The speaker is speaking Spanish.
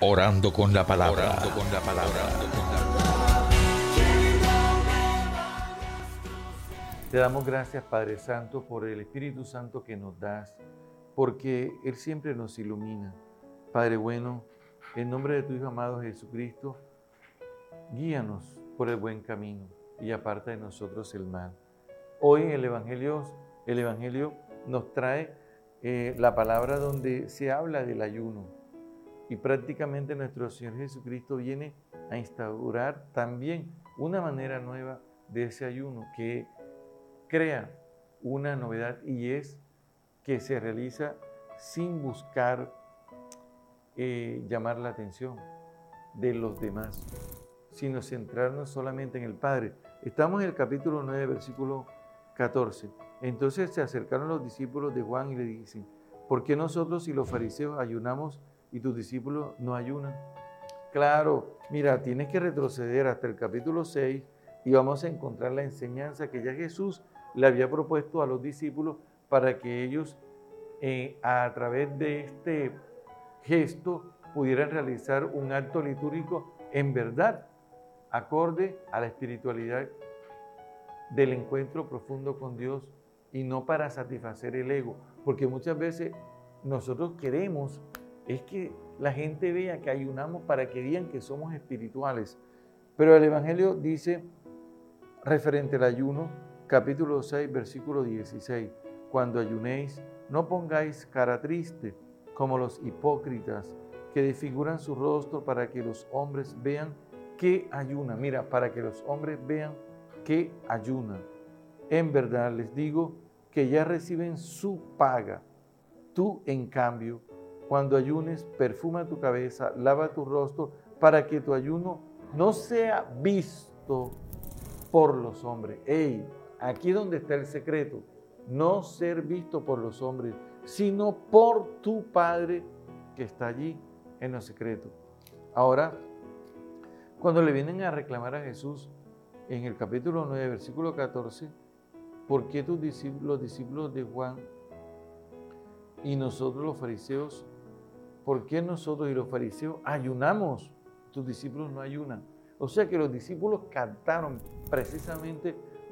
Orando con la palabra. Te damos gracias, Padre Santo, por el Espíritu Santo que nos das, porque Él siempre nos ilumina. Padre bueno, en nombre de tu Hijo amado Jesucristo, guíanos por el buen camino y aparta de nosotros el mal. Hoy el Evangelio nos trae la palabra donde se habla del ayuno y prácticamente nuestro Señor Jesucristo viene a instaurar también una manera nueva de ese ayuno que crea una novedad y es que se realiza sin buscar llamar la atención de los demás, sino centrarnos solamente en el Padre. Estamos en el capítulo 9, versículo 14. Entonces se acercaron los discípulos de Juan y le dicen: ¿por qué nosotros y los fariseos ayunamos y tus discípulos no ayunan? Claro, mira, tienes que retroceder hasta el capítulo 6 y vamos a encontrar la enseñanza que ya Jesús le había propuesto a los discípulos para que ellos a través de este gesto pudieran realizar un acto litúrgico en verdad, acorde a la espiritualidad del encuentro profundo con Dios y no para satisfacer el ego, porque muchas veces nosotros queremos es que la gente vea que ayunamos para que digan que somos espirituales, pero el Evangelio dice referente al ayuno, capítulo 6, versículo 16, cuando ayunéis, no pongáis cara triste como los hipócritas que desfiguran su rostro para que los hombres vean que ayunan. Mira, para que los hombres vean que ayunan. En verdad les digo que ya reciben su paga. Tú, en cambio, cuando ayunes, perfuma tu cabeza, lava tu rostro, para que tu ayuno no sea visto por los hombres. Hey, aquí es donde está el secreto. No ser visto por los hombres, sino por tu Padre que está allí en lo secreto. Ahora, cuando le vienen a reclamar a Jesús en el capítulo 9, versículo 14, ¿por qué los discípulos de Juan y nosotros los fariseos, por qué nosotros y los fariseos ayunamos? Tus discípulos no ayunan. O sea que los discípulos captaron precisamente